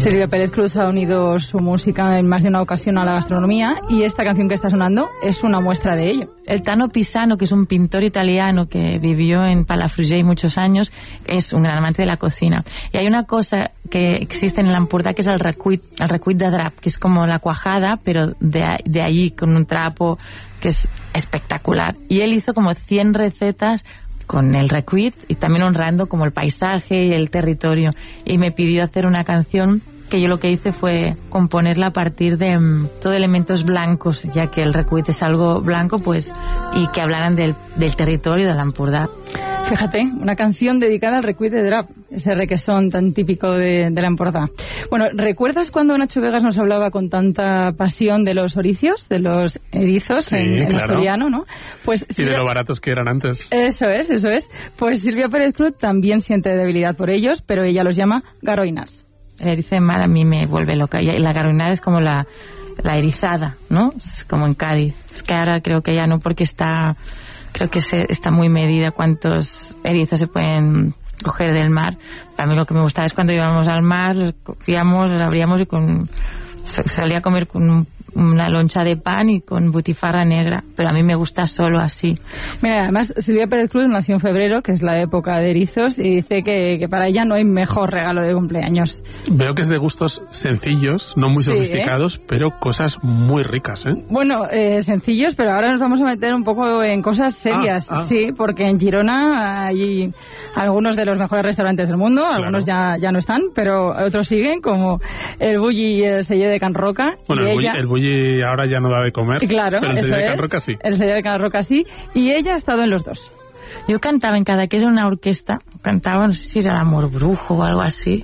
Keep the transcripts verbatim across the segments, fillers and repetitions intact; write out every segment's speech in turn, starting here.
Silvia Pérez Cruz ha unido su música en más de una ocasión a la gastronomía y esta canción que está sonando es una muestra de ello. El Tano Pisano, que es un pintor italiano que vivió en Palafrugell muchos años, es un gran amante de la cocina. Y hay una cosa que existe en el Empordà que es el recuit, el recuit de drap, que es como la cuajada, pero de, de allí con un trapo, que es espectacular. Y él hizo como cien recetas con el recuit y también honrando como el paisaje y el territorio. Y me pidió hacer una canción que yo lo que hice fue componerla a partir de um, todo elementos blancos, ya que el recuit es algo blanco, pues, y que hablaran del, del territorio de la Empordà. Fíjate, una canción dedicada al recuit de drap, ese requesón tan típico de, de la Empordà. Bueno, ¿recuerdas cuando Nacho Vegas nos hablaba con tanta pasión de los oricios, de los erizos sí, en, en claro. asturiano, ¿no? Pues, y Silvia... de lo baratos que eran antes. Eso es, eso es. Pues Silvia Pérez Cruz también siente debilidad por ellos, pero ella los llama garoinas. El erizo de mar a mí me vuelve loca. Y la garoinada es como la, la erizada, ¿no? Es como en Cádiz. Es que ahora creo que ya no, porque está... Creo que se, está muy medida cuántos erizos se pueden coger del mar. Para mí lo que me gustaba es cuando íbamos al mar, los cogíamos, los abríamos y con salía a comer con un, una loncha de pan y con butifarra negra. Pero a mí me gusta solo así. Mira, además Silvia Pérez Cruz nació en febrero, que es la época de erizos, y dice que, que para ella no hay mejor regalo de cumpleaños. Veo que es de gustos sencillos, no muy sí, sofisticados, ¿eh? Pero cosas muy ricas, ¿eh? Bueno, eh, sencillos, pero ahora nos vamos a meter un poco en cosas serias, ah, ah. sí, porque en Girona hay algunos de los mejores restaurantes del mundo, claro. Algunos ya, ya no están, pero otros siguen, como el Bulli y el Celler de Can Roca. Bueno, y el, ella... Bulli, el Bulli ahora ya no da de comer, claro, pero el eso Celler de es, Can Roca sí. El Celler de Can Roca sí, y ella ha estado en los dos. Yo cantaba en Cadaqués en una orquesta, cantaba, no sé si era el Amor Brujo o algo así,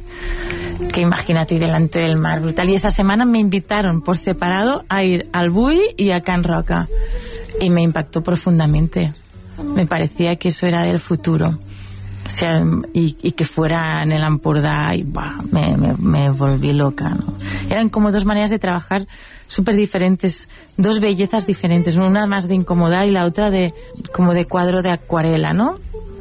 que imagínate, delante del mar, brutal. Y esa semana me invitaron por separado a ir al Bulli y a Can Roca, y me impactó profundamente. Me parecía que eso era del futuro. O sea, y, y que fuera en el Empordà, y bah, me, me, me volví loca, ¿no? Eran como dos maneras de trabajar súper diferentes, dos bellezas diferentes, una más de incomodar y la otra de como de cuadro de acuarela, ¿no?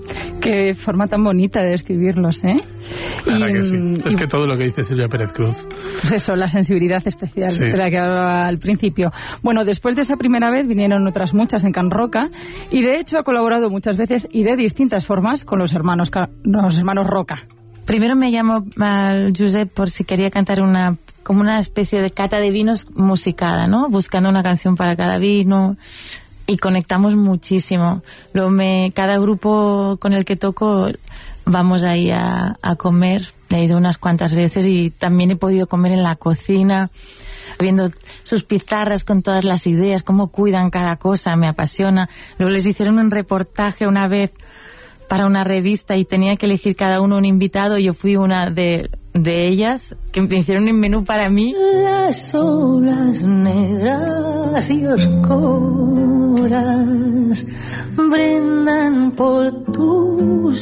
Qué forma tan bonita de describirlos, ¿eh? Claro y, que sí. y, es que todo lo que dice Silvia Pérez Cruz. Pues eso, la sensibilidad especial sí. de la que hablaba al principio. Bueno, después de esa primera vez vinieron otras muchas en Can Roca y de hecho ha colaborado muchas veces y de distintas formas con los hermanos, los hermanos Roca. Primero me llamó al Josep por si quería cantar una como una especie de cata de vinos musicada, ¿no? Buscando una canción para cada vino. Y conectamos muchísimo. Luego me, cada grupo con el que toco vamos ahí a, a comer. He ido unas cuantas veces y también he podido comer en la cocina, viendo sus pizarras con todas las ideas, cómo cuidan cada cosa, me apasiona. Luego les hicieron un reportaje una vez para una revista y tenía que elegir cada uno un invitado. Yo fui una de, de ellas, que me hicieron un menú para mí. Las olas negras y oscuras brindan por tu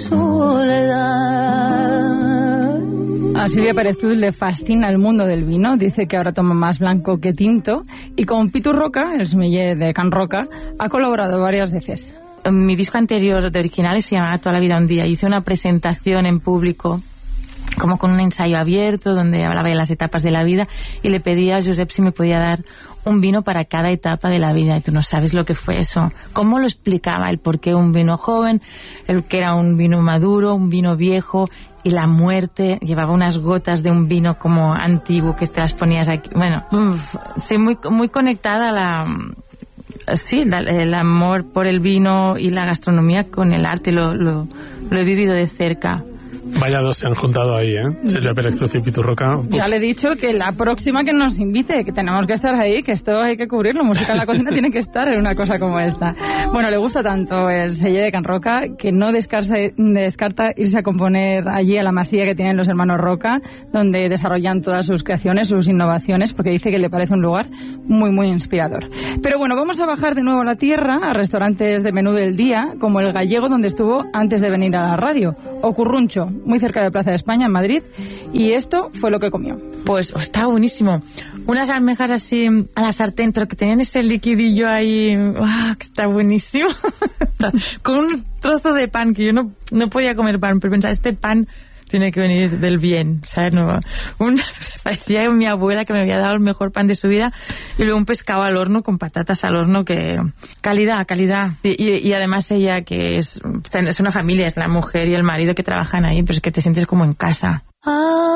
soledad. A Silvia Pérez Cruz le fascina el mundo del vino, dice que ahora toma más blanco que tinto, y con Pitu Roca, el sommelier de Can Roca, ha colaborado varias veces. Mi disco anterior de originales se llamaba Toda la vida un día. Hice una presentación en público, como con un ensayo abierto, donde hablaba de las etapas de la vida, y le pedí a Josep si me podía dar un vino para cada etapa de la vida. Y tú no sabes lo que fue eso. Cómo lo explicaba, el por qué un vino joven, el que era un vino maduro, un vino viejo, y la muerte. Llevaba unas gotas de un vino como antiguo que te las ponías aquí. Bueno, uf, sí, muy, muy conectada a la... Sí, el amor por el vino y la gastronomía con el arte, lo, lo, lo he vivido de cerca. Vaya dos se han juntado ahí, ¿eh? Silvia Pérez Cruz y Pitu Roca. Uf. Ya le he dicho que la próxima que nos invite, que tenemos que estar ahí, que esto hay que cubrirlo. Música en la cocina tiene que estar en una cosa como esta. Bueno, le gusta tanto el Celler de Can Roca que no descarta, descarta irse a componer allí a la masía que tienen los hermanos Roca, donde desarrollan todas sus creaciones, sus innovaciones, porque dice que le parece un lugar muy, muy inspirador. Pero bueno, vamos a bajar de nuevo a la tierra, a restaurantes de menú del día, como el Gallego, donde estuvo antes de venir a la radio, o Curruncho, muy cerca de Plaza de España, en Madrid, y esto fue lo que comió. Pues estaba buenísimo. Unas almejas así a la sartén, pero que tenían ese liquidillo ahí, ¡wow! Que está buenísimo. Con un trozo de pan, que yo no, no podía comer pan, pero pensaba, este pan tiene que venir del bien, ¿sabes? No, un, parecía mi abuela que me había dado el mejor pan de su vida, y luego un pescado al horno con patatas al horno, que calidad, calidad. Y, y, y además ella, que es, es una familia, es la mujer y el marido que trabajan ahí, pero es que te sientes como en casa.